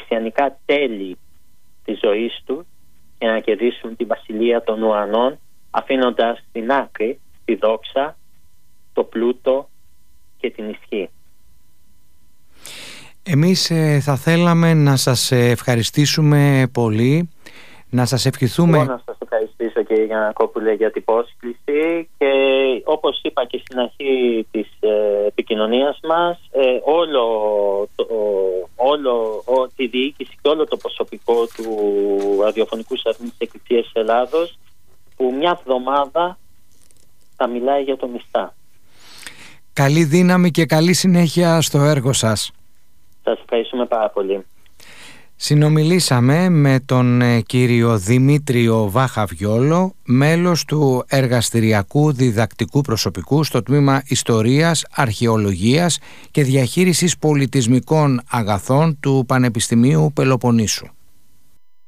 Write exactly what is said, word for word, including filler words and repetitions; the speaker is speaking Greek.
μεσιανικά τέλη της ζωής του για να κερδίσουν τη βασιλεία των ουρανών, αφήνοντας στην άκρη τη δόξα, το πλούτο και την ισχύ. Εμείς ε, θα θέλαμε να σας ευχαριστήσουμε πολύ, να σας ευχηθούμε... Εγώ να σας ευχαριστήσω, κύριε Γιαννακόπουλε, για την πρόσκληση, και όπως είπα και στην αρχή της ε, επικοινωνίας μας, ε, όλο, το, όλο ο, τη διοίκηση και όλο το προσωπικό του ραδιοφωνικού σταθμού της Εκκλησίας Ελλάδος, που μια εβδομάδα θα μιλάει για το μυστά. Καλή δύναμη και καλή συνέχεια στο έργο σας. Σας ευχαριστούμε πάρα πολύ. Συνομιλήσαμε με τον κύριο Δημήτριο Βάχα-Βιόλο, μέλος του Εργαστηριακού Διδακτικού Προσωπικού στο Τμήμα Ιστορίας, Αρχαιολογίας και Διαχείρισης Πολιτισμικών Αγαθών του Πανεπιστημίου Πελοποννήσου.